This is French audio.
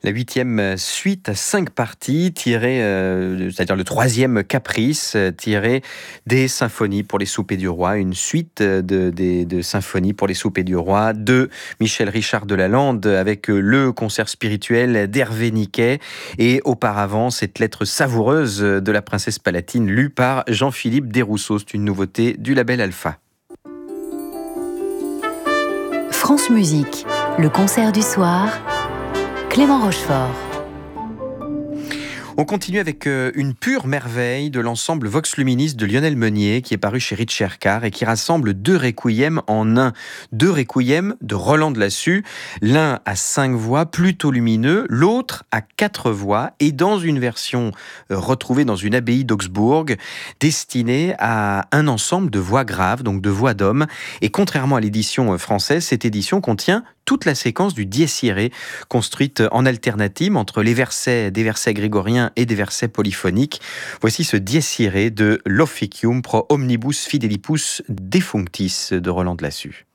La 8e suite à 5 parties tirée, c'est-à-dire le 3e caprice tiré des symphonies pour les soupers du roi, une suite de symphonies pour les soupers du roi de Michel Richard de Lalande avec le concert spirituel d'Hervé Niquet et auparavant cette lettre savoureuse de la princesse Palatine lue par Jean-Philippe Desrousseaux. C'est une nouveauté du label Alpha. France Musique, le concert du soir, Clément Rochefort. On continue avec une pure merveille de l'ensemble Vox Luminis de Lionel Meunier qui est paru chez Richard Carr et qui rassemble 2 requiems en un. 2 requiems de Roland de Lassus, l'un à 5 voix plutôt lumineux, l'autre à 4 voix et dans une version retrouvée dans une abbaye d'Augsbourg destinée à un ensemble de voix graves, donc de voix d'hommes. Et contrairement à l'édition française, cette édition contient toute la séquence du Dies Irae, construite en alternative entre des versets grégoriens et des versets polyphoniques. Voici ce Dies Irae de l'Officium pro omnibus fidelibus defunctis de Roland de Lassus.